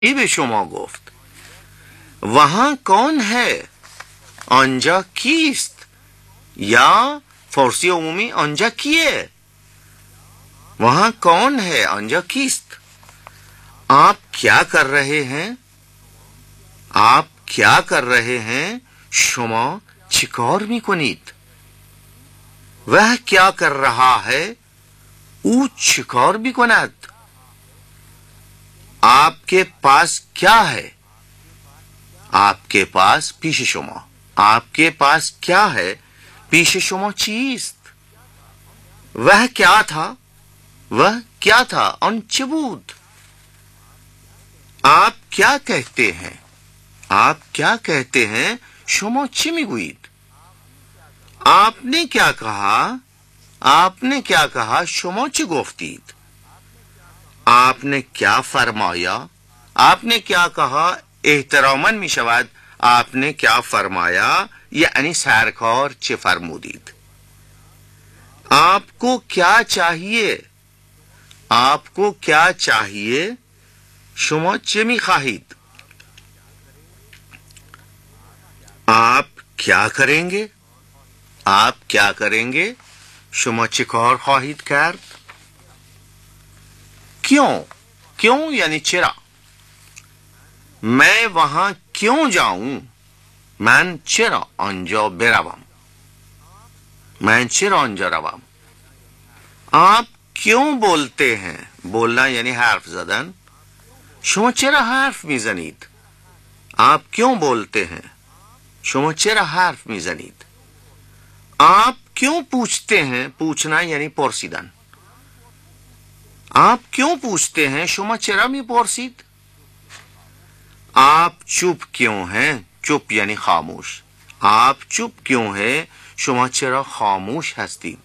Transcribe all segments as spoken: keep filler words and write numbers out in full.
ای به شما گفت وहाँ کون है آنجا کیست یا فارسی عمومی آنجا کیه वहाँ कौन है آنجا کیست आप क्या कर रहे हैं आप क्या कर रहे हैं شما چیکار میکنید वह क्या कर रहा है او چیکار میکند आपके पास क्या है आपके पास پیش شما आपके पास क्या है پیش شما چیست वह क्या था वह क्या था آن چه بود आप क्या कहते हैं आप क्या कहते हैं شما چی میگویید आपने क्या कहा आपने क्या कहा شما چی گفتید आपने क्या फरमाया आपने क्या कहा احتراما می شود आपने क्या फरमाया یعنی سرکار چه فرمودید आपको क्या चाहिए आपको क्या चाहिए شما چه می خواهید आप क्या करेंगे आप क्या करेंगे شما چه کار خواهید کرد क्यों क्यों یعنی چرا मैं वहां क्यों जाऊं من چرا آنجا بروم من چرا آنجا روم आप क्यों बोलते हैं बोलना यानी حرف زدن شما چرا حرف میزنید आप क्यों बोलते हैं شما چرا حرف میزنید आप क्यों पूछते हैं पूछना यानी پرسیدن आप क्यों पूछते हैं شما چرا میپرسید आप चुप क्यों हैं चुप यानी खामोश आप चुप क्यों हैं شما چرا खामोश هستید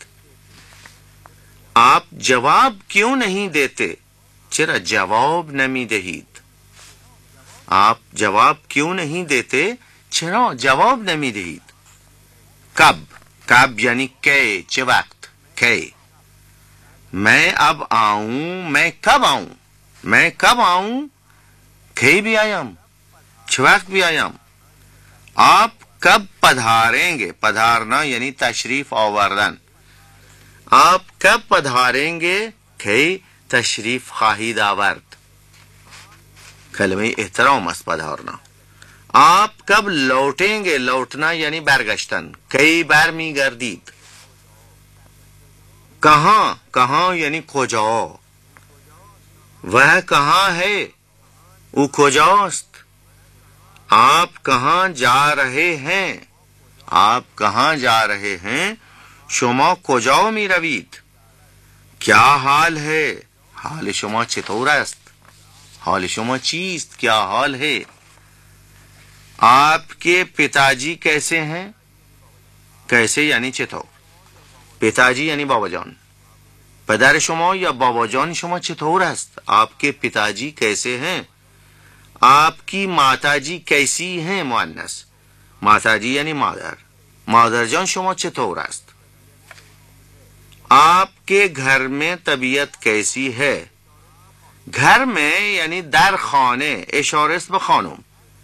आप जवाब क्यों नहीं देते چرا جواب نمی دهید आप जवाब क्यों नहीं देते چرا جواب نمی دهید कब कब यानी कै چه وقت कै मैं अब आऊं मैं कब आऊं मैं कब आऊं कै भी आयाम چه وقت भी आयाम आप कब पधारेंगे पधारना यानी तशरीफ आवर्दन आप कब पधारेंगे कै तशरीफ خواهید آورد کلمه احترام است पधारना आप कब लौटेंगे लौटना यानी برگشتن کی برمیگردید कहाँ कहाँ यानी کجا वह कहाँ है वो کجاست आप कहाँ जा रहे हैं आप कहाँ जा रहे हैं شما کجا می روید क्या हाल है حال شما چطور است حال شما چیست क्या हाल है आपके पिताजी कैसे हैं कैसे यानी چطور पिताजी यानी बाबा जान پدر شما یا بابا جان شما چطور است आपके पिताजी कैसे हैं आपकी माताजी कैसी हैं मुअन्नस माताजी यानी मादर मादर जान شما چطور است आपके घर में तबीयत कैसी है घर में यानी در خانه اشاره است به خانم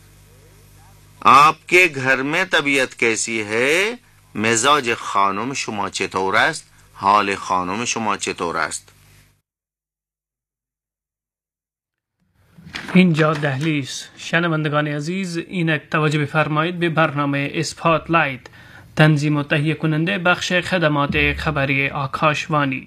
आपके घर में तबीयत कैसी है مزاج خانم شما چطور است حال خانم شما چطور است اینجا دهلیز شنوندگان عزیز اینک توجه بفرمایید به برنامه اسپاتلایت تنظیم و تهیه کننده بخش خدمات خبری آکاشوانی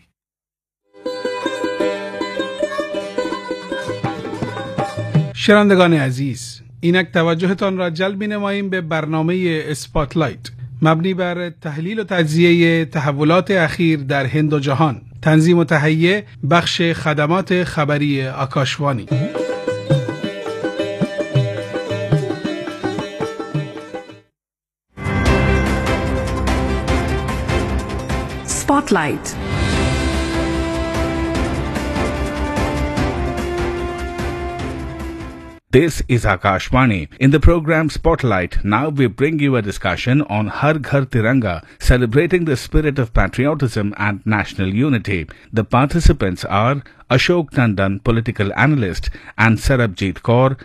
شنوندگان عزیز اینک توجهتان را جلب می‌نماییم به برنامه اسپاتلایت مبنی بر تحلیل و تجزیه تحولات اخیر در هند و جهان تنظیم و تهیه بخش خدمات خبری آکاشوانی Spotlight. This is Akashvani. In the program Spotlight, now we bring you a discussion on Har Ghar Tiranga, celebrating the spirit of patriotism and national unity. The participants are Ashok Tandon, political analyst, and Sarabjit Kaur,